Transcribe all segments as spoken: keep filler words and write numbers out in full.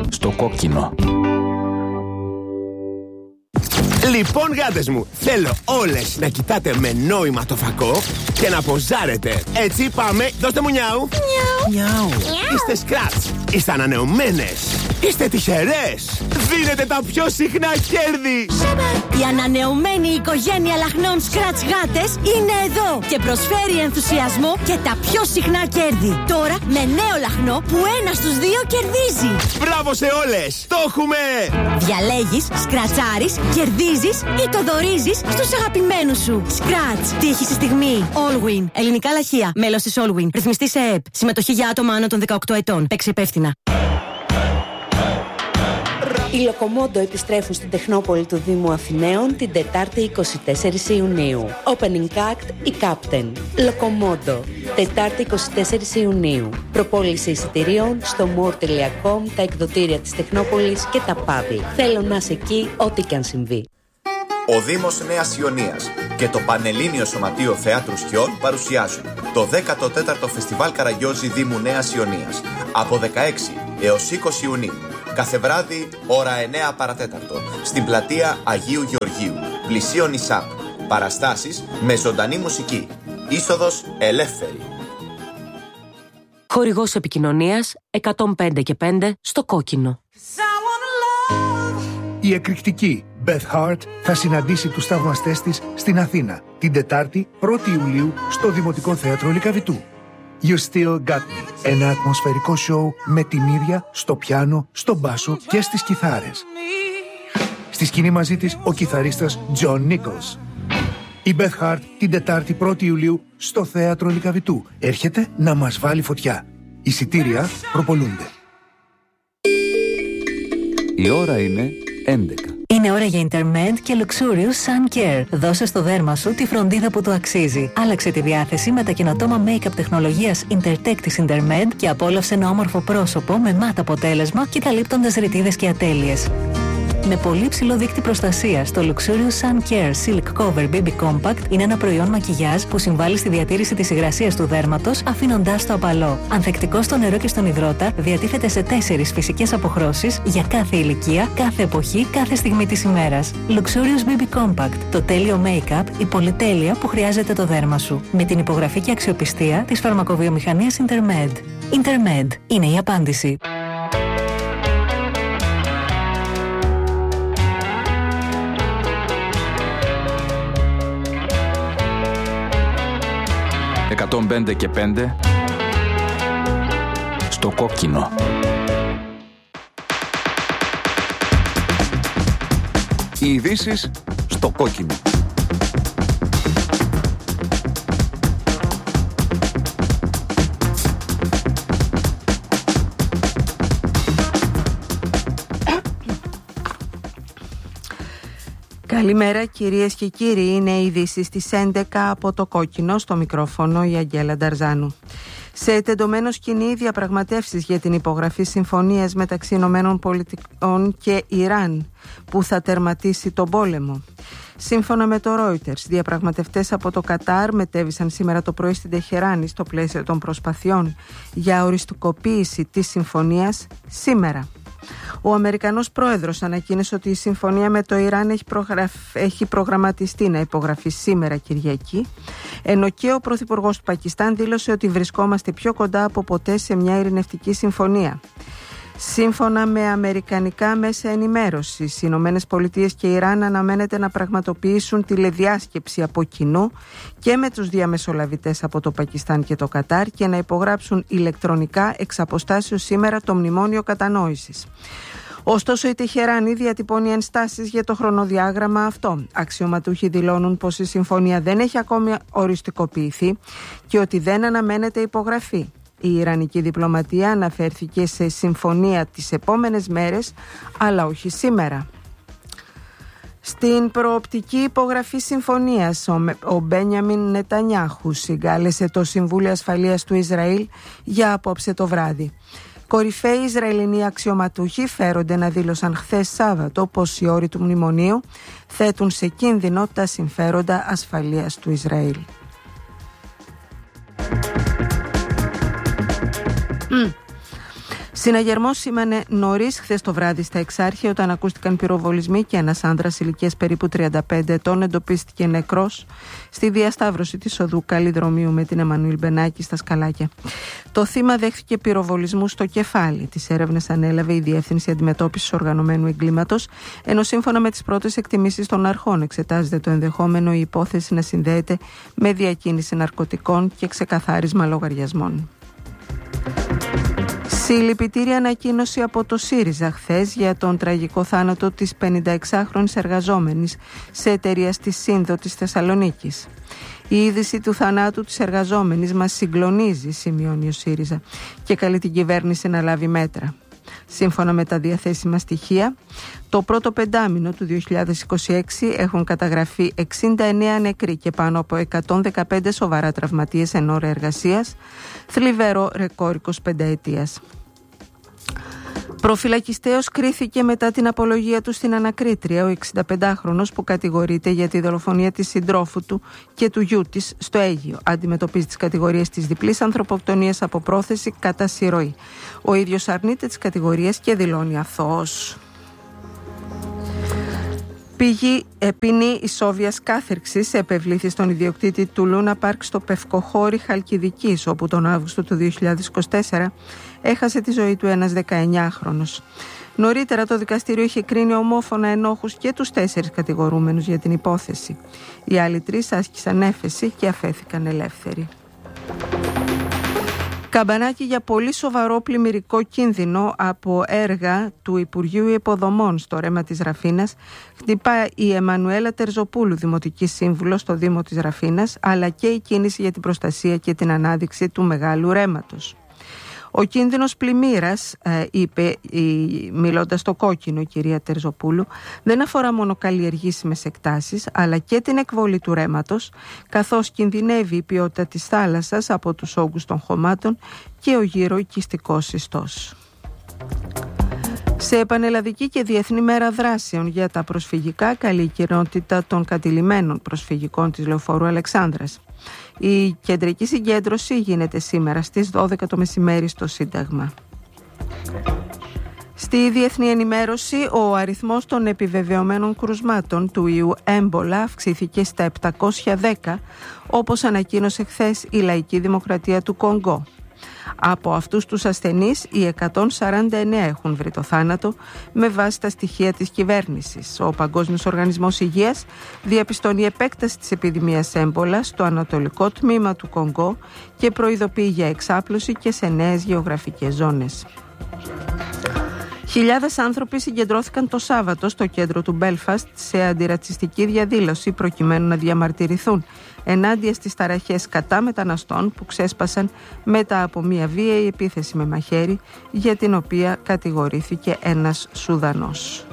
στο κόκκινο. Λοιπόν, γάτες μου, θέλω όλες να κοιτάτε με νόημα το φακό και να ποζάρετε. Έτσι, πάμε, δώστε μου νιάου. Νιάου. Είστε σκράτς, είστε ανανεωμένες, είστε τυχερές. Δίνετε τα πιο συχνά κέρδη. Η ανανεωμένη οικογένεια λαχνών σκράτς γάτες είναι εδώ και προσφέρει ενθουσιασμό και τα πιο συχνά κέρδη. Τώρα με νέο λαχνό που ένα στους δύο κερδίζει. Μπράβο σε όλες, το έχουμε. Διαλέγεις, σκρατσάρεις, κερδίζεις ή το δωρίζεις στους αγαπημένους σου. Σκράτς, τύχη στη στιγμή. Allwin, ελληνικά λαχεία, μέλος της Allwin. Ρυθμιστή σε ΕΕΠ. Συμμετοχή για άτομα άνω των δεκαοκτώ ετών. Παίξε υπεύθυνα. Οι Λοκομόντο επιστρέφουν στην Τεχνόπολη του Δήμου Αθηναίων την Τετάρτη εικοστή τέταρτη Ιουνίου. Opening Act η Captain. Λοκομόντο. Τετάρτη εικοστή τέταρτη Ιουνίου. Προπόληση εισιτηρίων στο more τελεία com, τα εκδοτήρια της Τεχνόπολης και τα παύλα. Θέλω να είσαι εκεί ό,τι και αν συμβεί. Ο Δήμος Νέας Ιωνίας και το Πανελλήνιο Σωματείο Θεάτρου Σκιών παρουσιάζουν το δέκατο τέταρτο Φεστιβάλ Καραγιόζη Δήμου Νέας Ιωνίας από δεκαέξι έως είκοσι Ιουνίου. Κάθε βράδυ, ώρα εννέα παρατέταρτο, στην πλατεία Αγίου Γεωργίου, πλησίον ΙΣΑΠ. Παραστάσεις με ζωντανή μουσική. Είσοδος ελεύθερη. Χορηγός επικοινωνίας εκατόν πέντε και πέντε στο κόκκινο. Η εκρηκτική Beth Hart θα συναντήσει τους θαυμαστές της στην Αθήνα την Τετάρτη πρώτη Ιουλίου στο Δημοτικό Θέατρο Λυκαβητού. You Still Got Me. Ένα ατμοσφαιρικό σοου με την ίδια στο πιάνο, στο μπάσο και στις κιθάρες. Στη σκηνή μαζί της ο κιθαρίστας John Nichols. Η Beth Hart την Τετάρτη πρώτη Ιουλίου στο Θέατρο Λυκαβητού. Έρχεται να μας βάλει φωτιά. Εισιτήρια προπολούνται. Η ώρα είναι έντεκα. Είναι ώρα για Intermed και Luxurious Sun Care. Δώσε στο δέρμα σου τη φροντίδα που του αξίζει. Άλλαξε τη διάθεση με τα καινοτόμα make-up τεχνολογίας Intertech της Intermed και απόλαυσε ένα όμορφο πρόσωπο με μάτ αποτέλεσμα και καλύπτοντας ρητίδες και ατέλειες. Με πολύ ψηλό δείκτη προστασίας, το Luxurious Sun Care Silk Cover Baby Compact είναι ένα προϊόν μακιγιάζ που συμβάλλει στη διατήρηση της υγρασίας του δέρματος, αφήνοντάς το απαλό. Ανθεκτικό στο νερό και στον υδρότα, διατίθεται σε τέσσερις φυσικές αποχρώσεις για κάθε ηλικία, κάθε εποχή, κάθε στιγμή της ημέρας. Luxurious Baby Compact, το τέλειο make-up, η πολυτέλεια που χρειάζεται το δέρμα σου. Με την υπογραφή και αξιοπιστία της φαρμακοβιομηχανίας Intermed. Intermed είναι η απάντηση. εκατόν πέντε και πέντε στο κόκκινο. Οι ειδήσεις στο κόκκινο. Καλημέρα κυρίες και κύριοι, είναι οι ειδήσεις στις έντεκα από το κόκκινο, στο μικρόφωνο η Αγγέλα Νταρζάνου. Σε τεντωμένο σκηνή διαπραγματεύσεις για την υπογραφή συμφωνίας μεταξύ Ηνωμένων Πολιτειών και Ιράν που θα τερματίσει τον πόλεμο. Σύμφωνα με το Reuters, διαπραγματευτές από το Κατάρ μετέβησαν σήμερα το πρωί στην Τεχεράνη στο πλαίσιο των προσπαθειών για οριστικοποίηση της συμφωνίας σήμερα. Ο Αμερικανός πρόεδρος ανακοίνωσε ότι η συμφωνία με το Ιράν έχει, προγραφ... έχει προγραμματιστεί να υπογραφεί σήμερα Κυριακή, ενώ και ο πρωθυπουργός του Πακιστάν δήλωσε ότι βρισκόμαστε πιο κοντά από ποτέ σε μια ειρηνευτική συμφωνία. Σύμφωνα με αμερικανικά μέσα ενημέρωσης, οι Ηνωμένες Πολιτείες και Ιράν αναμένεται να πραγματοποιήσουν τηλεδιάσκεψη από κοινού και με τους διαμεσολαβητές από το Πακιστάν και το Κατάρ και να υπογράψουν ηλεκτρονικά εξ αποστάσεως σήμερα το μνημόνιο κατανόησης. Ωστόσο, η Τεχεράνη διατυπώνει ενστάσεις για το χρονοδιάγραμμα αυτό. Αξιωματούχοι δηλώνουν πως η συμφωνία δεν έχει ακόμη οριστικοποιηθεί και ότι δεν αναμένεται υπογραφή. Η Ιρανική διπλωματία αναφέρθηκε σε συμφωνία τις επόμενες μέρες, αλλά όχι σήμερα. Στην προοπτική υπογραφή συμφωνίας, ο Μπένιαμιν Νετανιάχου συγκάλεσε το Συμβούλιο Ασφαλείας του Ισραήλ για απόψε το βράδυ. Κορυφαίοι Ισραηλινοί αξιωματούχοι φέρονται να δήλωσαν χθες Σάββατο πως οι όροι του μνημονίου θέτουν σε κίνδυνο τα συμφέροντα ασφαλείας του Ισραήλ. Mm. Συναγερμός σήμανε νωρίς χθες το βράδυ στα Εξάρχεια όταν ακούστηκαν πυροβολισμοί και ένας άνδρας ηλικίας περίπου τριάντα πέντε ετών εντοπίστηκε νεκρός στη διασταύρωση της οδού Καλλιδρομίου με την Εμμανουήλ Μπενάκη στα Σκαλάκια. Το θύμα δέχθηκε πυροβολισμού στο κεφάλι. Τις έρευνες ανέλαβε η Διεύθυνση Αντιμετώπισης Οργανωμένου Εγκλήματος, ενώ σύμφωνα με τις πρώτες εκτιμήσεις των αρχών εξετάζεται το ενδεχόμενο η υπόθεση να συνδέεται με διακίνηση ναρκωτικών και ξεκαθάρισμα λογαριασμών. Συλληπιτήρια ανακοίνωση από το ΣΥΡΙΖΑ χθες για τον τραγικό θάνατο της πενηνταεξάχρονης εργαζόμενης σε εταιρεία στη Σύνδο της Θεσσαλονίκης. Η είδηση του θανάτου της εργαζόμενης μας συγκλονίζει, σημειώνει ο ΣΥΡΙΖΑ, και καλεί την κυβέρνηση να λάβει μέτρα. Σύμφωνα με τα διαθέσιμα στοιχεία, το πρώτο πεντάμινο του δύο χιλιάδες είκοσι έξι έχουν καταγραφεί εξήντα εννέα νεκροί και πάνω από εκατόν δεκαπέντε σοβαρά τραυματίες εν ώρα εργασίας, θλιβερό ρεκόρ εικοσιπενταετίας. Προφυλακιστέως κρίθηκε μετά την απολογία του στην ανακρίτρια ο εξηνταπεντάχρονος που κατηγορείται για τη δολοφονία της συντρόφου του και του γιού της στο Αίγυο. Αντιμετωπίζει τις κατηγορίες της διπλής ανθρωποκτονίας από πρόθεση κατά συρροή. Ο ίδιος αρνείται τις κατηγορίες και δηλώνει αθώος. Πηγή ποινή ισόβιας κάθερξης επευλήθη στον ιδιοκτήτη του Λούνα Πάρκ στο Πευκοχώρι Χαλκιδικής, όπου τον Αύγουστο του δύο χιλιάδες είκοσι τέσσερα έχασε τη ζωή του ένας δεκαεννιάχρονος. Νωρίτερα το δικαστήριο είχε κρίνει ομόφωνα ενόχους και τους τέσσερις κατηγορούμενους για την υπόθεση. Οι άλλοι τρεις άσκησαν έφεση και αφέθηκαν ελεύθεροι. Καμπανάκι για πολύ σοβαρό πλημμυρικό κίνδυνο από έργα του Υπουργείου Υποδομών στο ρέμα της Ραφίνας χτυπά η Εμμανουέλα Τερζοπούλου, Δημοτική Σύμβουλος στο Δήμο της Ραφίνας, αλλά και η κίνηση για την προστασία και την ανάδειξη του μεγάλου ρέματος. Ο κίνδυνος πλημμύρας, ε, είπε η, μιλώντας στο Κόκκινο η κυρία Τερζοπούλου, δεν αφορά μόνο καλλιεργήσιμες εκτάσεις, αλλά και την εκβολή του ρέματος, καθώς κινδυνεύει η ποιότητα της θάλασσας από τους όγκους των χωμάτων και ο γύρω οικιστικός ιστός. Σε επανελλαδική και διεθνή μέρα δράσεων για τα προσφυγικά, καλεί η κοινότητα των κατηλημένων προσφυγικών της Λεωφόρου Αλεξάνδρας. Η κεντρική συγκέντρωση γίνεται σήμερα στις δώδεκα το μεσημέρι στο Σύνταγμα. Στη διεθνή ενημέρωση, ο αριθμός των επιβεβαιωμένων κρουσμάτων του ιού έμπολα αυξήθηκε στα επτακόσια δέκα, όπως ανακοίνωσε χθες η Λαϊκή Δημοκρατία του Κονγκό. Από αυτούς τους ασθενείς, οι εκατόν σαράντα εννέα έχουν βρει το θάνατο με βάση τα στοιχεία της κυβέρνησης. Ο Παγκόσμιος Οργανισμός Υγείας διαπιστώνει επέκταση της επιδημίας έμπολα στο ανατολικό τμήμα του Κονγκό και προειδοποιεί για εξάπλωση και σε νέες γεωγραφικές ζώνες. Χιλιάδες άνθρωποι συγκεντρώθηκαν το Σάββατο στο κέντρο του Μπέλφαστ σε αντιρατσιστική διαδήλωση προκειμένου να διαμαρτυρηθούν ενάντια στις ταραχές κατά μεταναστών που ξέσπασαν μετά από μια βίαιη επίθεση με μαχαίρι για την οποία κατηγορήθηκε ένας Σουδανός.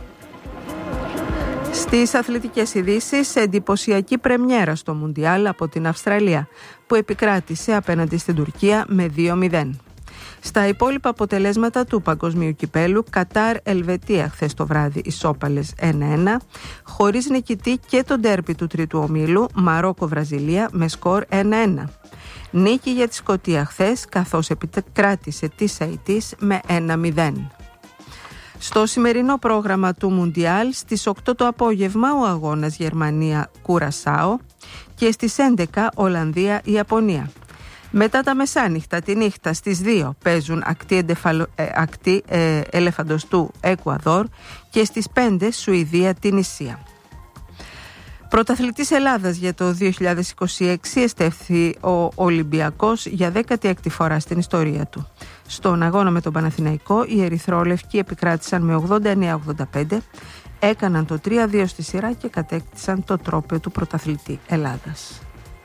Στις αθλητικές ειδήσεις, εντυπωσιακή πρεμιέρα στο Μουντιάλ από την Αυστραλία που επικράτησε απέναντι στην Τουρκία με δύο μηδέν. Στα υπόλοιπα αποτελέσματα του Παγκοσμίου Κυπέλου, Κατάρ-Ελβετία χθες το βράδυ ισόπαλες ένα ένα, χωρίς νικητή και το ντέρμπι του τρίτου ομίλου, Μαρόκο-Βραζιλία με σκορ ένα ένα. Νίκη για τη Σκωτία χθες, καθώς επικράτησε της Αιτής με ένα μηδέν. Στο σημερινό πρόγραμμα του Μουντιάλ, στις οκτώ το απόγευμα ο αγώνας Γερμανία-Κουρασάο και στις έντεκα Ολλανδία-Ιαπωνία. Μετά τα μεσάνυχτα τη νύχτα στις δύο παίζουν ακτή, εντεφαλο, ε, ακτή ε, ελεφαντοστού Εκουαδόρ και στις πέντε Σουηδία-Τινησία. Πρωταθλητής Ελλάδας για το δύο χιλιάδες είκοσι έξι εστέφθη ο Ολυμπιακός για δέκατη έκτη φορά στην ιστορία του. Στον αγώνα με τον Παναθηναϊκό οι ερυθρόλευκοι επικράτησαν με ογδόντα εννέα ογδόντα πέντε, έκαναν το τρία δύο στη σειρά και κατέκτησαν το τρόπαιο του πρωταθλητή Ελλάδας.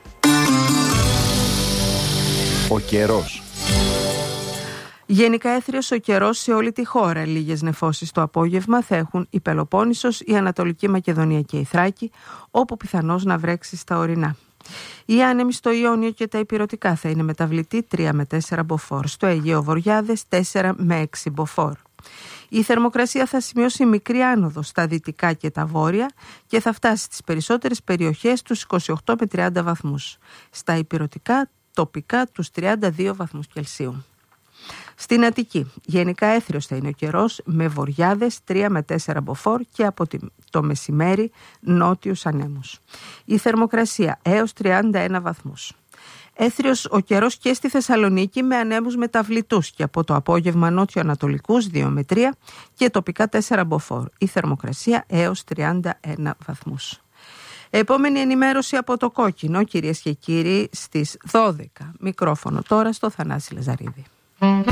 Ο καιρός. Γενικά έθριος ο καιρός σε όλη τη χώρα. Λίγες νεφώσεις το απόγευμα θα έχουν η Πελοπόννησος, η Ανατολική Μακεδονία και η Θράκη, όπου πιθανώς να βρέξει στα ορεινά. Οι άνεμοι στο Ιόνιο και τα Ηπειρωτικά θα είναι μεταβλητοί τρία με τέσσερα μποφόρ. Στο Αιγαίο Βοριάδες τέσσερα με έξι μποφόρ. Η θερμοκρασία θα σημειώσει μικρή άνοδο στα δυτικά και τα βόρεια και θα φτάσει στις περισσότερες περιοχές τους είκοσι οκτώ με τριάντα βαθμούς. Στα Ηπειρωτικά τοπικά τους τριάντα δύο βαθμούς Κελσίου. Στην Αττική, γενικά έθριος θα είναι ο καιρός με βοριάδες τρία με τέσσερα μποφόρ και από το μεσημέρι νότιους ανέμους. Η θερμοκρασία έως τριάντα ένα βαθμούς. Έθριος ο καιρός και στη Θεσσαλονίκη με ανέμους μεταβλητούς και από το απόγευμα νότιο-ανατολικούς δύο με τρία και τοπικά τέσσερα μποφόρ. Η θερμοκρασία έως τριάντα ένα βαθμούς. Επόμενη ενημέρωση από το Κόκκινο, κυρίες και κύριοι, στις δώδεκα. Μικρόφωνο τώρα στο Θανάση Λαζαρίδη.